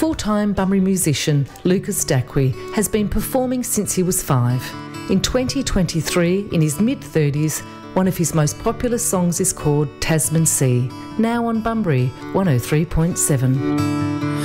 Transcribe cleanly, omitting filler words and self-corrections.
Full-time Bunbury musician Lucas Dacqui has been performing since he was 5. In 2023, in his mid-30s, one of his most popular songs is called Tasman Sea, now on Bunbury 103.7.